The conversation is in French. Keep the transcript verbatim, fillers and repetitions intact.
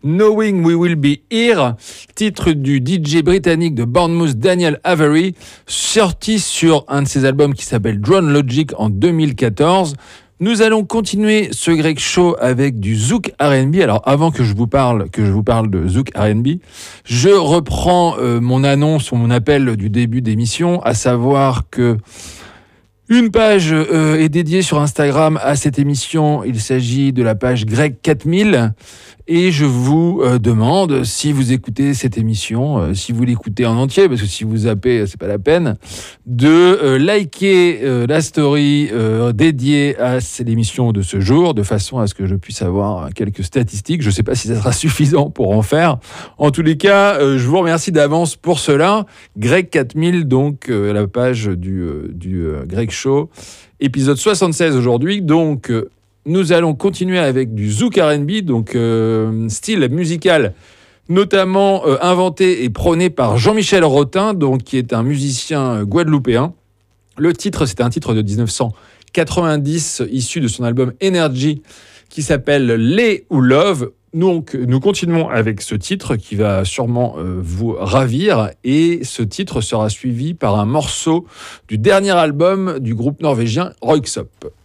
Knowing We Will Be Here, titre du D J britannique de Bournemouth Daniel Avery, sorti sur un de ses albums qui s'appelle Drone Logic en deux mille quatorze. Nous allons continuer ce Greg Show avec du Zouk R and B. Alors avant que je vous parle, que je vous parle de Zouk R and B, je reprends euh, mon annonce ou mon appel du début d'émission, à savoir que une page euh, est dédiée sur Instagram à cette émission. Il s'agit de la page Greg quatre mille. Et je vous euh, demande, si vous écoutez cette émission, euh, si vous l'écoutez en entier, parce que si vous zappez, c'est pas la peine, de euh, liker euh, la story euh, dédiée à l'émission de ce jour, de façon à ce que je puisse avoir quelques statistiques. Je ne sais pas si ça sera suffisant pour en faire. En tous les cas, euh, je vous remercie d'avance pour cela. Greg quatre mille, donc euh, la page du, euh, du euh, Greg Show, épisode soixante-seize aujourd'hui. Donc... Euh, Nous allons continuer avec du Zouk R and B, donc euh, style musical notamment euh, inventé et prôné par Jean-Michel Rotin, donc, qui est un musicien euh, guadeloupéen. Le titre, c'est un titre de dix-neuf cent quatre-vingt-dix, issu de son album Energy, qui s'appelle Les ou Love. Donc, nous continuons avec ce titre qui va sûrement euh, vous ravir, et ce titre sera suivi par un morceau du dernier album du groupe norvégien Röyksopp.